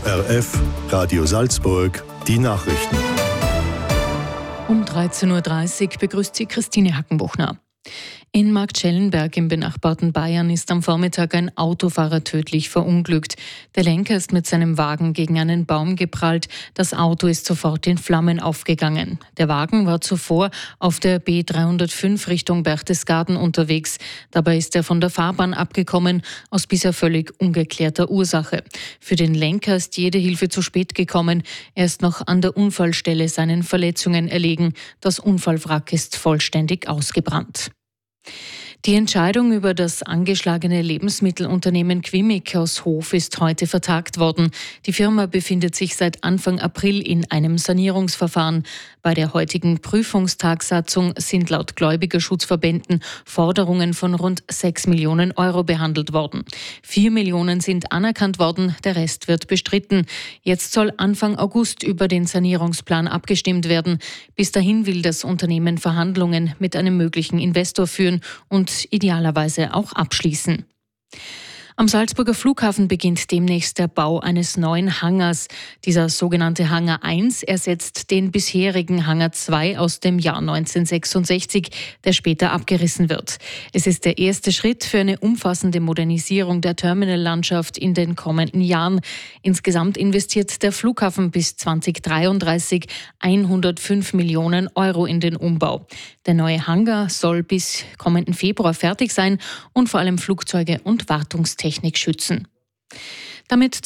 ORF, Radio Salzburg, die Nachrichten. Um 13.30 Uhr begrüßt sie Christine Hackenbuchner. In Marktschellenberg im benachbarten Bayern ist am Vormittag ein Autofahrer tödlich verunglückt. Der Lenker ist mit seinem Wagen gegen einen Baum geprallt. Das Auto ist sofort in Flammen aufgegangen. Der Wagen war zuvor auf der B305 Richtung Berchtesgaden unterwegs. Dabei ist er von der Fahrbahn abgekommen, aus bisher völlig ungeklärter Ursache. Für den Lenker ist jede Hilfe zu spät gekommen. Er ist noch an der Unfallstelle seinen Verletzungen erlegen. Das Unfallwrack ist vollständig ausgebrannt. Die Entscheidung über das angeschlagene Lebensmittelunternehmen Quimic aus Hof ist heute vertagt worden. Die Firma befindet sich seit Anfang April in einem Sanierungsverfahren. Bei der heutigen Prüfungstagsatzung sind laut Gläubigerschutzverbänden Forderungen von rund 6 Millionen Euro behandelt worden. 4 Millionen sind anerkannt worden, der Rest wird bestritten. Jetzt soll Anfang August über den Sanierungsplan abgestimmt werden. Bis dahin will das Unternehmen Verhandlungen mit einem möglichen Investor führen und idealerweise auch abschließen. Am Salzburger Flughafen beginnt demnächst der Bau eines neuen Hangars. Dieser sogenannte Hangar 1 ersetzt den bisherigen Hangar 2 aus dem Jahr 1966, der später abgerissen wird. Es ist der erste Schritt für eine umfassende Modernisierung der Terminallandschaft in den kommenden Jahren. Insgesamt investiert der Flughafen bis 2033 105 Millionen Euro in den Umbau. Der neue Hangar soll bis kommenden Februar fertig sein und vor allem Flugzeuge und Wartungstechnik schützen. Damit